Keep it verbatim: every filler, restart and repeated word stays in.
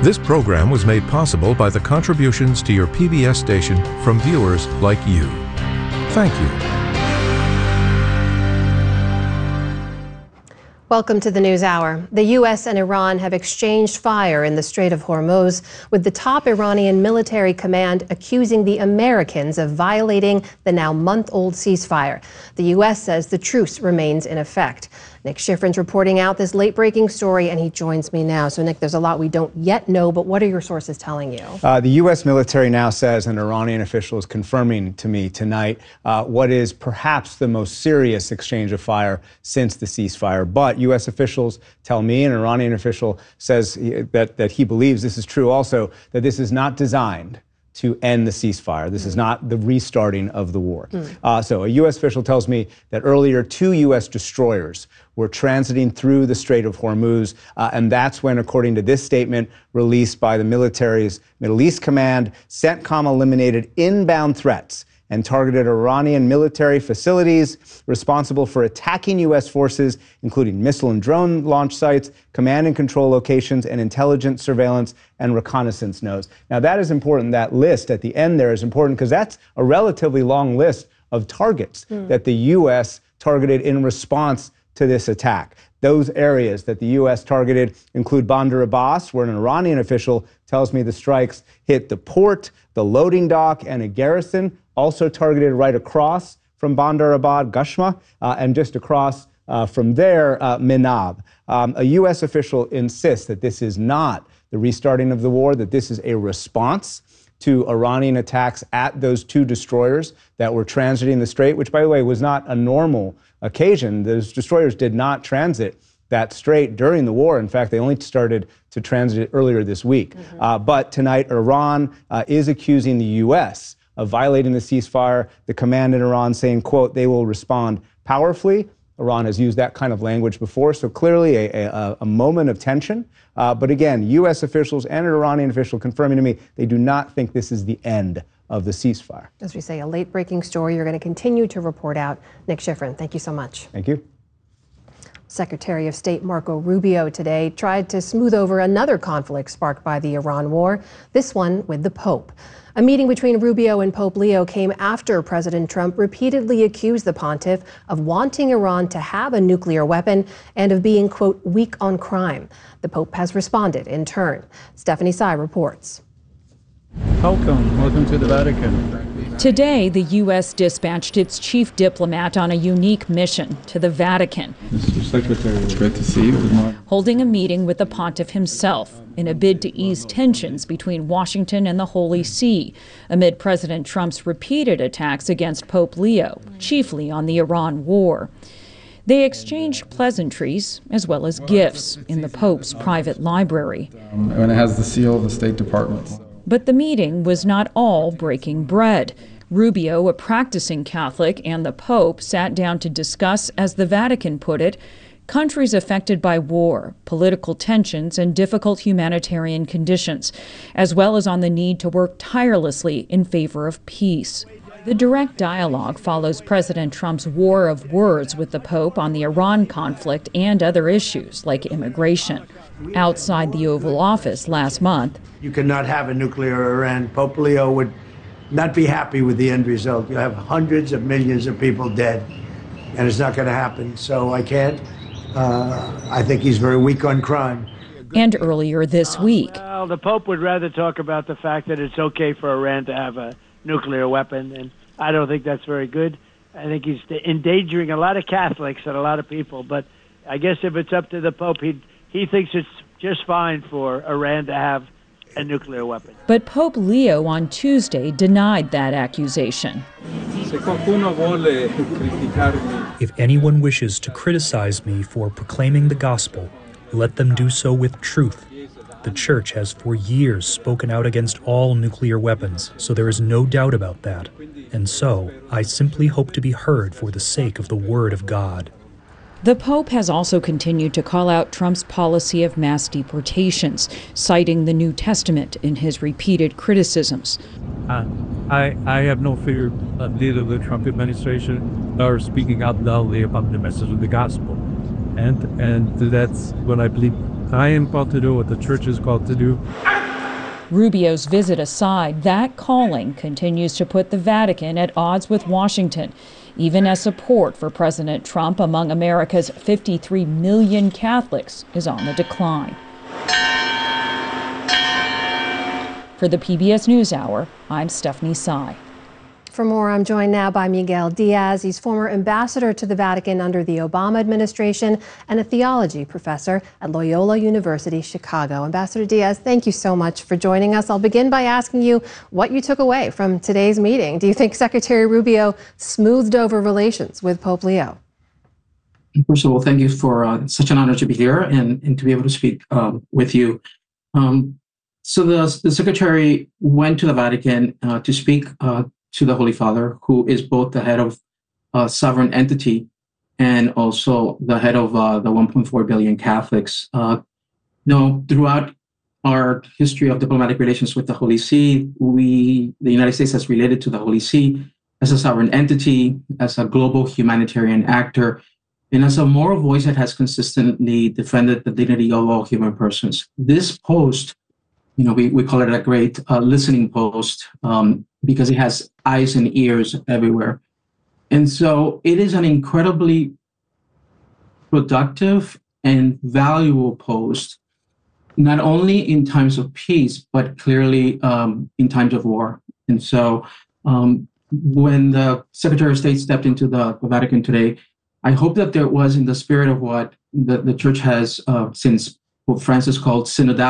This program was made possible by the contributions to your P B S station from viewers like you. Thank you. Welcome to the News Hour. The U S and Iran have exchanged fire in the Strait of Hormuz, with the top Iranian military command accusing the Americans of violating the now month-old ceasefire. The U S says the truce remains in effect. Nick Schifrin's reporting out this late-breaking story, and he joins me now. So, Nick, there's a lot we don't yet know, but what are your sources telling you? Uh, the U S military now says an Iranian official is confirming to me tonight uh, what is perhaps the most serious exchange of fire since the ceasefire. But U S officials tell me, an Iranian official says that, that he believes this is true also, that this is not designed to end the ceasefire. This mm. is not the restarting of the war. Mm. Uh, so a U S official tells me that earlier two U S destroyers were transiting through the Strait of Hormuz, uh, and that's when, according to this statement released by the military's Middle East Command, CENTCOM eliminated inbound threats and targeted Iranian military facilities responsible for attacking U S forces, including missile and drone launch sites, command and control locations, and intelligence, surveillance, and reconnaissance nodes. Now, that is important. That list at the end there is important because that's a relatively long list of targets mm. that the U S targeted in response to this attack. Those areas that the U S targeted include Bandar Abbas, where an Iranian official tells me the strikes hit the port, the loading dock, and a garrison, also targeted right across from Bandar Abbas, Gashma, uh, and just across uh, from there, uh, Minab. Um, a U S official insists that this is not the restarting of the war, that this is a response to Iranian attacks at those two destroyers that were transiting the strait, which, by the way, was not a normal occasion. Those destroyers did not transit that strait during the war. In fact, they only started to transit earlier this week. Mm-hmm. Uh, but tonight, Iran uh, is accusing the U S of violating the ceasefire. The command in Iran saying, quote, they will respond powerfully. Iran has used that kind of language before, so clearly a, a, a moment of tension. Uh, but again, U S officials and an Iranian official confirming to me they do not think this is the end of the ceasefire. As we say, a late-breaking story you're going to continue to report out. Nick Schifrin, thank you so much. Thank you. Secretary of State Marco Rubio today tried to smooth over another conflict sparked by the Iran war, this one with the Pope. A meeting between Rubio and Pope Leo came after President Trump repeatedly accused the pontiff of wanting Iran to have a nuclear weapon and of being, quote, weak on crime. The Pope has responded in turn. Stephanie Sy reports. Welcome. Welcome to the Vatican. Today, the U S dispatched its chief diplomat on a unique mission to the Vatican. Mister Secretary, great to see you. Good morning. Holding a meeting with the pontiff himself in a bid to ease tensions between Washington and the Holy See, amid President Trump's repeated attacks against Pope Leo, chiefly on the Iran war. They exchanged pleasantries as well as gifts in the Pope's private library. Um, and it has the seal of the State Department. But the meeting was not all breaking bread. Rubio, a practicing Catholic, and the Pope sat down to discuss, as the Vatican put it, countries affected by war, political tensions, and difficult humanitarian conditions, as well as on the need to work tirelessly in favor of peace. The direct dialogue follows President Trump's war of words with the Pope on the Iran conflict and other issues like immigration. Outside the Oval Office last month, you cannot have a nuclear Iran. Pope Leo would not be happy with the end result. You have hundreds of millions of people dead, and it's not going to happen. So I can't. Uh, I think he's very weak on crime. And earlier this week, well, the Pope would rather talk about the fact that it's okay for Iran to have a nuclear weapon, and I don't think that's very good. I think he's endangering a lot of Catholics and a lot of people. But I guess if it's up to the Pope, he he thinks it's just fine for Iran to have a nuclear weapon. But Pope Leo on Tuesday denied that accusation. If anyone wishes to criticize me for proclaiming the gospel, let them do so with truth. The Church has for years spoken out against all nuclear weapons, so there is no doubt about that. And so, I simply hope to be heard for the sake of the Word of God. The Pope has also continued to call out Trump's policy of mass deportations, citing the New Testament in his repeated criticisms. Uh, I, I have no fear of neither the Trump administration nor speaking out loudly about the message of the gospel. And, and that's what I believe I am called to do what the church is called to do. Rubio's visit aside, that calling continues to put the Vatican at odds with Washington, even as support for President Trump among America's fifty-three million Catholics is on the decline. For the P B S NewsHour, I'm Stephanie Tsai. For more, I'm joined now by Miguel Diaz. He's former ambassador to the Vatican under the Obama administration and a theology professor at Loyola University, Chicago. Ambassador Diaz, thank you so much for joining us. I'll begin by asking you what you took away from today's meeting. Do you think Secretary Rubio smoothed over relations with Pope Leo? First of all, thank you for uh, such an honor to be here and, and to be able to speak um, with you. Um, so the, the Secretary went to the Vatican uh, to speak uh, to the Holy Father, who is both the head of a sovereign entity and also the head of uh, the one point four billion Catholics. Uh, you know, throughout our history of diplomatic relations with the Holy See, we, the United States has related to the Holy See as a sovereign entity, as a global humanitarian actor, and as a moral voice that has consistently defended the dignity of all human persons. This post, you know, we, we call it a great uh, listening post um, because it has eyes and ears everywhere. And so it is an incredibly productive and valuable post, not only in times of peace, but clearly um, in times of war. And so um, when the Secretary of State stepped into the, the Vatican today, I hope that there was in the spirit of what the, the church has uh, since Pope Francis called synodality.